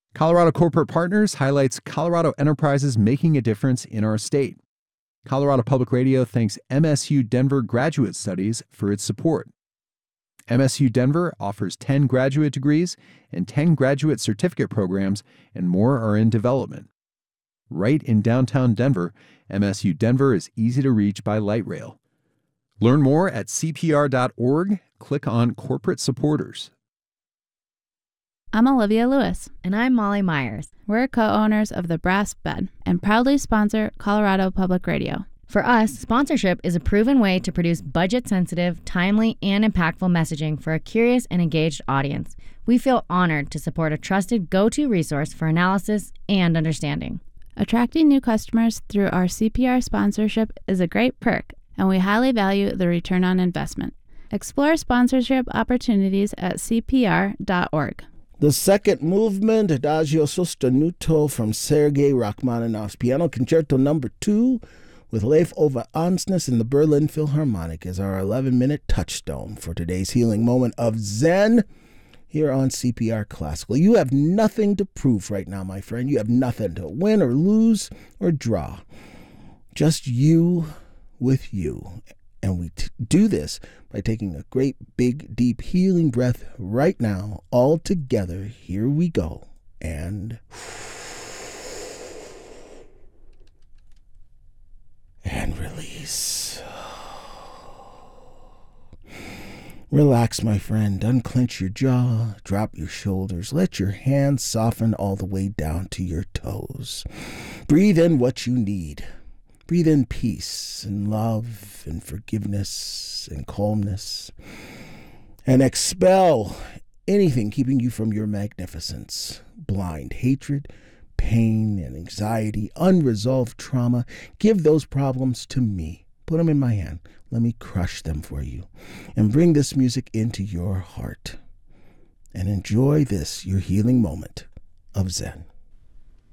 Colorado Corporate Partners highlights Colorado enterprises making a difference in our state. Colorado Public Radio thanks MSU Denver Graduate Studies for its support. MSU Denver offers 10 graduate degrees and 10 graduate certificate programs, and more are in development. Right in downtown Denver, MSU Denver is easy to reach by light rail. Learn more at cpr.org. Click on Corporate Supporters. I'm Olivia Lewis. And I'm Molly Myers. We're co-owners of The Brass Bed and proudly sponsor Colorado Public Radio. For us, sponsorship is a proven way to produce budget-sensitive, timely, and impactful messaging for a curious and engaged audience. We feel honored to support a trusted go-to resource for analysis and understanding. Attracting new customers through our CPR sponsorship is a great perk, and we highly value the return on investment. Explore sponsorship opportunities at cpr.org. The second movement, Adagio sostenuto from Sergei Rachmaninoff's Piano Concerto No. 2 with Leif Ove Ansnes in the Berlin Philharmonic is our 11-minute touchstone for today's healing moment of Zen here on CPR Classical. You have nothing to prove right now, my friend. You have nothing to win or lose or draw. Just you with you. And we do this by taking a great, big, deep healing breath right now, all together. Here we go. And release. Relax, my friend. Unclench your jaw. Drop your shoulders. Let your hands soften all the way down to your toes. Breathe in what you need. Breathe in peace and love and forgiveness and calmness. And expel anything keeping you from your magnificence. Blind hatred, pain and anxiety, unresolved trauma. Give those problems to me. Put them in my hand. Let me crush them for you. And bring this music into your heart. And enjoy this, your healing moment of Zen.